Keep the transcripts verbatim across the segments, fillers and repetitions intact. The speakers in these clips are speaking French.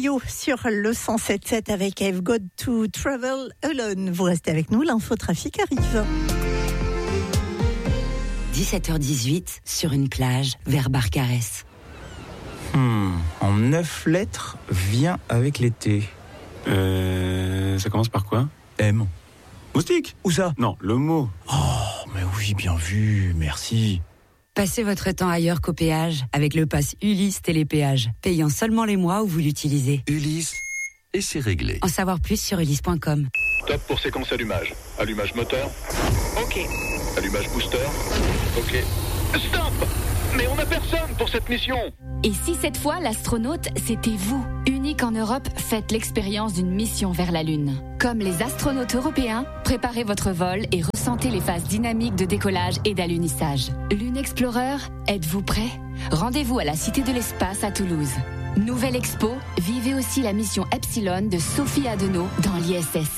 Oyo sur le cent sept sept avec I've Got to Travel Alone. Vous restez avec nous, l'infotrafic arrive. dix-sept heures dix-huit, sur une plage, vers Barcarès. Hmm, en neuf lettres, vient avec l'été. Euh, ça commence par quoi? M. Moustique? Où ça? Non, le mot. Oh, mais oui, bien vu, merci. Passez votre temps ailleurs qu'au péage avec le pass Ulysse Télépéage, payant seulement les mois où vous l'utilisez. Ulysse, et c'est réglé. En savoir plus sur ulysse point com. Top pour séquence allumage. Allumage moteur. Ok. Allumage booster. Ok. Stop! Mais on n'a personne pour cette mission. Et si cette fois l'astronaute c'était vous? Unique en Europe, faites l'expérience d'une mission vers la Lune. Comme les astronautes européens, préparez votre vol et ressentez les phases dynamiques de décollage et d'alunissage. Lune Explorer, êtes-vous prêt? Rendez-vous à la Cité de l'Espace à Toulouse. Nouvelle expo, vivez aussi la mission Epsilon de Sophie Adenau dans l'I S S.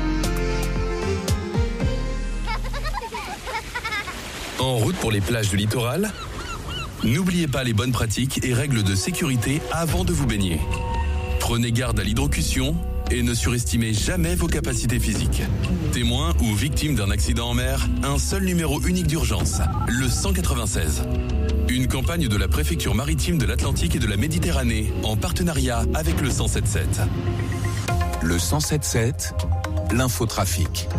En route pour les plages du littoral? N'oubliez pas les bonnes pratiques et règles de sécurité avant de vous baigner. Prenez garde à l'hydrocution et ne surestimez jamais vos capacités physiques. Témoin ou victime d'un accident en mer, un seul numéro unique d'urgence, le cent quatre-vingt-seize. Une campagne de la préfecture maritime de l'Atlantique et de la Méditerranée en partenariat avec le cent sept sept. Le cent sept sept, l'infotrafic.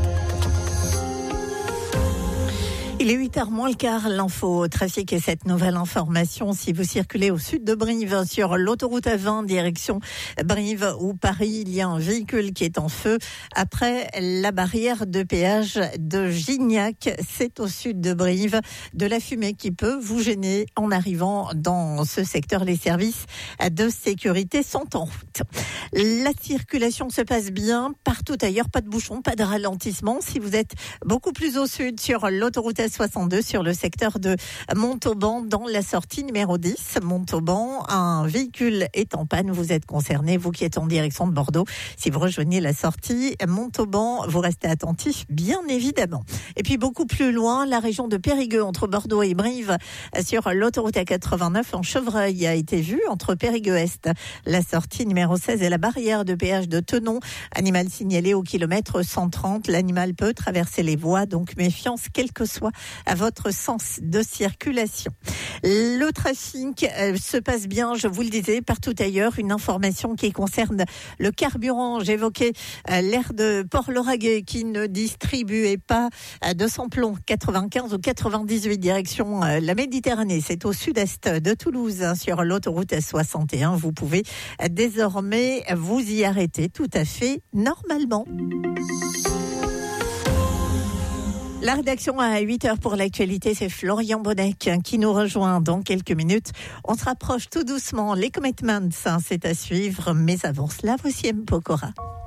Il est huit heures moins le quart, l'info trafic et cette nouvelle information. Si vous circulez au sud de Brive sur l'autoroute A vingt direction Brive ou Paris, il y a un véhicule qui est en feu après la barrière de péage de Gignac. C'est au sud de Brive. De la fumée qui peut vous gêner en arrivant dans ce secteur. Les services de sécurité sont en route. La circulation se passe bien partout ailleurs, pas de bouchons, pas de ralentissement. Si vous êtes beaucoup plus au sud sur l'autoroute A soixante-deux sur le secteur de Montauban dans la sortie numéro dix. Montauban, un véhicule est en panne, vous êtes concerné, vous qui êtes en direction de Bordeaux. Si vous rejoignez la sortie Montauban, vous restez attentif, bien évidemment. Et puis beaucoup plus loin, la région de Périgueux entre Bordeaux et Brive sur l'autoroute A quatre-vingt-neuf en Chevreuil a été vue entre Périgueux-Est, la sortie numéro seize et la barrière de péage de Tenon. Animal signalé au kilomètre cent trente. L'animal peut traverser les voies, donc méfiance quel que soit à votre sens de circulation. Le trafic euh, se passe bien, je vous le disais, partout ailleurs. Une information qui concerne le carburant. J'évoquais euh, l'aire de Port-Lauragais qui ne distribuait pas euh, de samplon quatre-vingt-quinze ou quatre-vingt-dix-huit direction euh, la Méditerranée. C'est au sud-est de Toulouse, hein, sur l'autoroute S soixante et un. Vous pouvez euh, désormais vous y arrêter tout à fait normalement. La rédaction à huit heures pour l'actualité, c'est Florian Bonnec qui nous rejoint dans quelques minutes. On se rapproche tout doucement. Les Commitments, hein, c'est à suivre. Mais avant cela, voici M. Pokora.